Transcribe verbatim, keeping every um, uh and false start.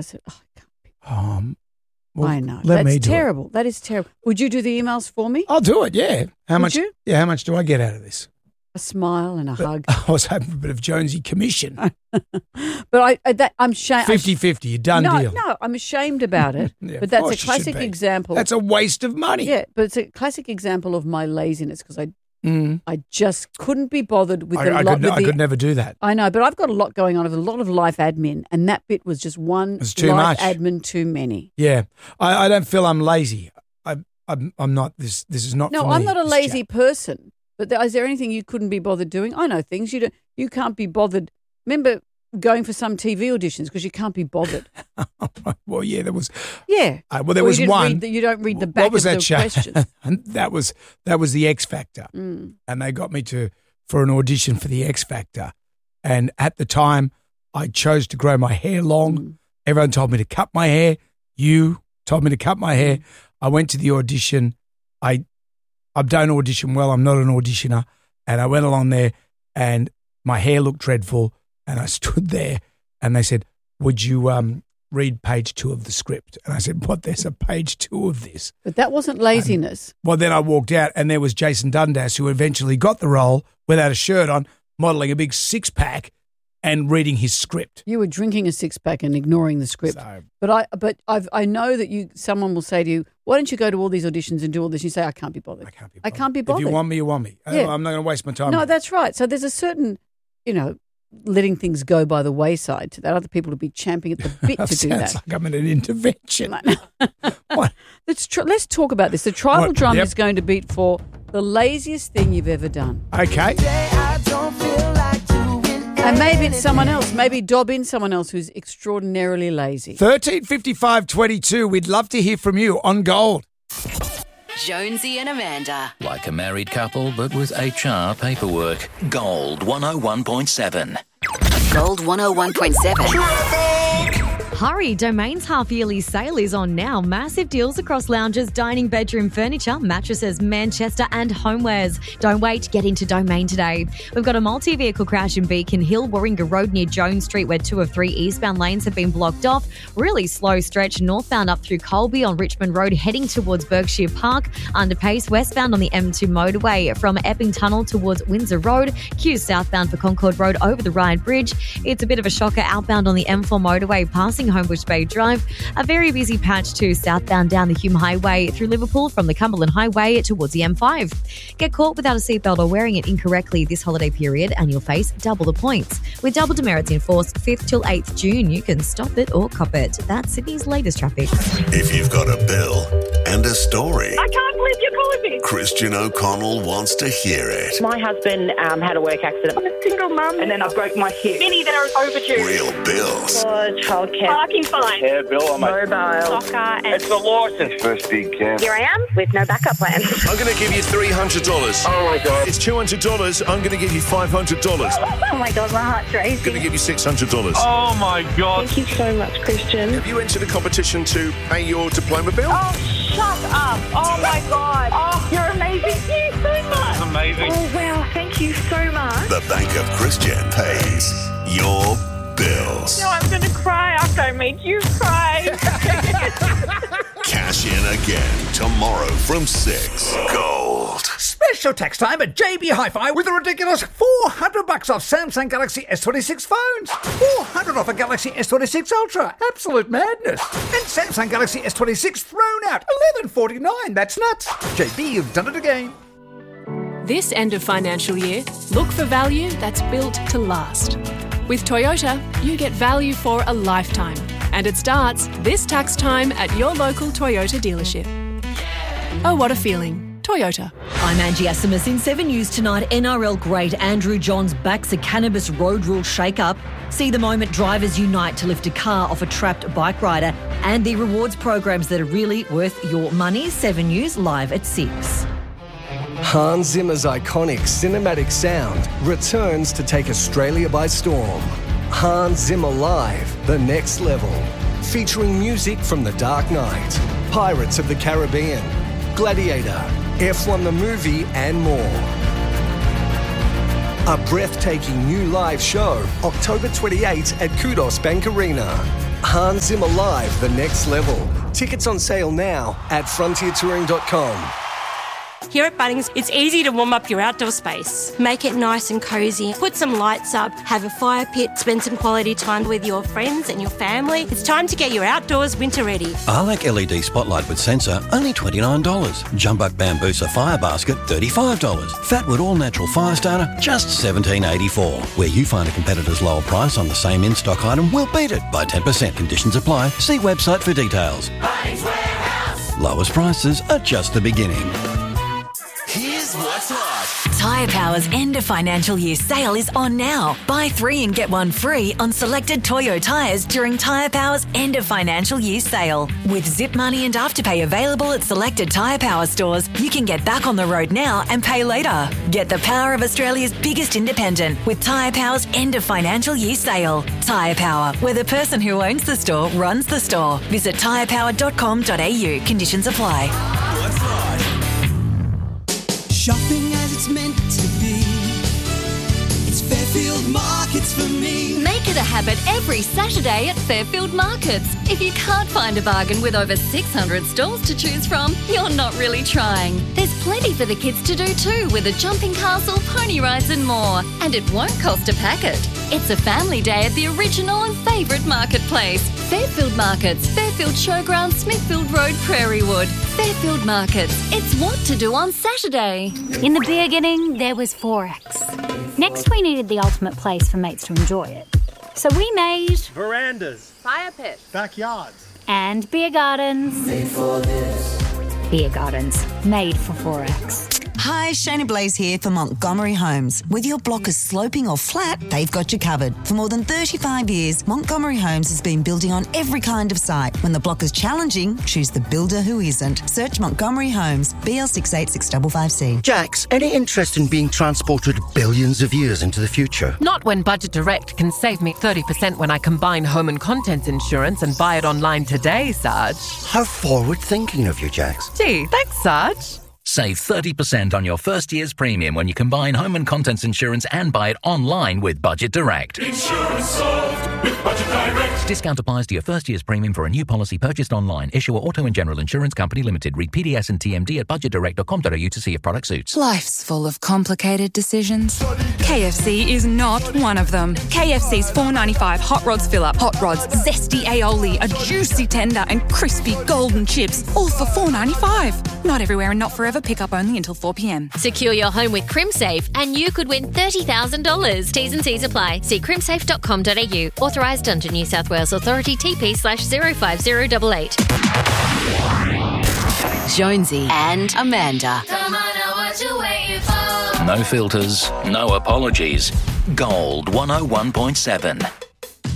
said, oh, I can't be. Um, well, I know. Let That's me do terrible. It. That is terrible. Would you do the emails for me? I'll do it, yeah. How Would much? you? Yeah, how much do I get out of this? A smile and a But hug. I was hoping for a bit of Jonesy commission. But I, I that, I'm ashamed. fifty-fifty, you done no, deal. No, I'm ashamed about it. Yeah, but of that's a course you should classic be. example. That's a waste of money. Yeah, but it's a classic example of my laziness because I Mm. I just couldn't be bothered with I, the I, lot. could, with I the, could never do that. I know, but I've got a lot going on with a lot of life admin, and that bit was just one It's too life much. admin too many. Yeah, I, I don't feel I'm lazy. I, I'm, I'm not. This, this is not. No, for me, I'm not a this lazy chat. person. But there, is there anything you couldn't be bothered doing? I know things you don't. You can't be bothered. Remember going for some T V auditions because you can't be bothered. Well, yeah, there was. Yeah. Uh, well, there Or was you didn't one. read the- you don't read the back what was of that the show? question. And that was that was the X Factor, Mm. and they got me to for an audition for the X Factor. And at the time, I chose to grow my hair long. Mm. Everyone told me to cut my hair. You told me to cut my hair. Mm. I went to the audition. I I don't audition well. I'm not an auditioner. And I went along there, and my hair looked dreadful. And I stood there, and they said, "Would you um, read page two of the script?" And I said, "What? There's a page two of this." But that wasn't laziness. Well, then I walked out, and there was Jason Dundas, who eventually got the role without a shirt on, modelling a big six pack and reading his script. You were drinking a six pack and ignoring the script. So, But I, but I've, I know that you. Someone will say to you, "Why don't you go to all these auditions and do all this?" You say, "I can't be bothered. I can't be. I Bothered. can't be If bothered." you want me, you want me. I- Yeah. I'm not going to waste my time. No, on it. that's right. So there's a certain, you know, letting things go by the wayside to that. Other people will be champing at the bit to do Sounds that. like I'm in an intervention. What? Let's tr- let's talk about this. The tribal What? drum Yep. is going to beat for the laziest thing you've ever done. Okay. And maybe it's someone else. Maybe dob in someone else who's extraordinarily lazy. thirteen fifty-five twenty-two. We'd love to hear from you on Gold. Jonesy and Amanda. Like a married couple, but with H R paperwork. Gold one oh one point seven. Gold one oh one point seven. Hurry, Domain's half-yearly sale is on now. Massive deals across lounges, dining, bedroom furniture, mattresses, Manchester and homewares. Don't wait, get into Domain today. We've got a multi-vehicle crash in Beacon Hill, Warringah Road near Jones Street, where two of three eastbound lanes have been blocked off. Really slow stretch northbound up through Colby on Richmond Road, heading towards Berkshire Park. Underpace westbound on the M two motorway from Epping Tunnel towards Windsor Road. Queues southbound for Concord Road over the Ryde Bridge. It's a bit of a shocker outbound on the M four motorway, passing Homebush Bay Drive. A very busy patch too southbound down the Hume Highway through Liverpool from the Cumberland Highway towards the M five. Get caught without a seatbelt or wearing it incorrectly this holiday period and you'll face double the points. With double demerits in force fifth till eighth June, you can stop it or cop it. That's Sydney's latest traffic. If you've got a bill and a story, I can't believe you're calling me. Christian O'Connell wants to hear it. My husband um, had a work accident. I'm a single mum, and then I broke my hip. Many that are overdue. Real bills For childcare. Parking fine. Yeah, Bill, I'm a, Mobile. Soccer. And it's the licence. First big camp. here I am with no backup plan. I'm going to give you three hundred dollars. Oh, my God. It's two hundred dollars. I'm going to give you five hundred dollars. Oh my God, my heart's I'm going to racing. give you six hundred dollars. Oh, my God. Thank you so much, Christian. Have you entered a competition to pay your diploma bill? Oh, shut up. Oh my God. Oh, you're amazing. Thank you so much. Amazing. Oh, wow. Thank you so much. The Bank of Christian pays your bills. No, I'm going to cry after I make you cry. Cash in again tomorrow from six. Gold. Special tax time at J B Hi-Fi with a ridiculous four hundred bucks off Samsung Galaxy S twenty-six phones. four hundred off a Galaxy S twenty-six Ultra. Absolute madness. And Samsung Galaxy S twenty-six thrown out. eleven forty-nine. That's nuts. J B, you've done it again. This end of financial year, look for value that's built to last. With Toyota, you get value for a lifetime. And it starts this tax time at your local Toyota dealership. Oh, what a feeling. Toyota. I'm Angie Asimus. In seven News tonight, N R L great Andrew Johns backs a cannabis road rule shake-up. See the moment drivers unite to lift a car off a trapped bike rider, and the rewards programs that are really worth your money. seven News live at six. Hans Zimmer's iconic cinematic sound returns to take Australia by storm. Hans Zimmer Live, The Next Level. Featuring music from The Dark Knight, Pirates of the Caribbean, Gladiator, F one the movie, and more. A breathtaking new live show, October twenty-eighth at Kudos Bank Arena. Hans Zimmer Live, The Next Level. Tickets on sale now at frontier touring dot com. Here at Bunnings, it's easy to warm up your outdoor space. Make it nice and cosy. Put some lights up, have a fire pit, spend some quality time with your friends and your family. It's time to get your outdoors winter ready. Arlac L E D Spotlight with sensor, only twenty-nine dollars. Jumbuck Bambusa Fire Basket, thirty-five dollars. Fatwood All Natural Fire Starter, just seventeen eighty-four. Where you find a competitor's lower price on the same in-stock item, we'll beat it by ten percent. Conditions apply. See website for details. Bunnings Warehouse. Lowest prices are just the beginning. Here's what's hot. Tyre Power's end of financial year sale is on now. Buy three and get one free on selected Toyo tyres during Tyre Power's end of financial year sale. With Zip Money and Afterpay available at selected Tyre Power stores, you can get back on the road now and pay later. Get the power of Australia's biggest independent with Tyre Power's end of financial year sale. Tyre Power, where the person who owns the store runs the store. Visit tyre power dot com dot a u. Conditions apply. What's hot? Shopping as it's meant to be. It's Fairfield Markets for me. Make it a habit every Saturday at Fairfield Markets. If you can't find a bargain with over six hundred stalls to choose from, you're not really trying. There's plenty for the kids to do too, with a jumping castle, pony rides and more. And it won't cost a packet. It's a family day at the original and favourite marketplace. Fairfield Markets, Fairfield Showground, Smithfield Road, Prairie Wood. Fairfield Markets. It's what to do on Saturday. In the beginning, there was Forex. Next, we needed the ultimate place for mates to enjoy it. So we made verandas, fire pits, backyards, and beer gardens. Made for this. Beer gardens, made for Forex. Hi, Shayna Blaze here for Montgomery Homes. Whether your block is sloping or flat, they've got you covered. For more than thirty-five years, Montgomery Homes has been building on every kind of site. When the block is challenging, choose the builder who isn't. Search Montgomery Homes, B L six eight six five five C. Jax, any interest in being transported billions of years into the future? Not when Budget Direct can save me thirty percent when I combine home and contents insurance and buy it online today, Sarge. How forward-thinking of you, Jax. Gee, thanks, Sarge. Save thirty percent on your first year's premium when you combine home and contents insurance and buy it online with Budget Direct. Insurance solved with Budget Direct. Discount applies to your first year's premium for a new policy purchased online. Issuer Auto and General Insurance Company Limited. Read P D S and T M D at budget direct dot com dot a u to see if product suits. Life's full of complicated decisions. K F C is not one of them. K F C's four ninety-five Hot Rods Fill-Up. Hot Rods, zesty aioli, a juicy tender and crispy golden chips. All for four ninety-five. Not everywhere and not forever. Pick up only until four p.m. Secure your home with CrimSafe and you could win thirty thousand dollars. T's and C's apply. See crimsafe dot com dot a u. Authorised under New South Wales Authority T P slash zero five zero eight eight. Jonesy and Amanda. Come on, now what you waiting for? No filters, no apologies. Gold one oh one point seven.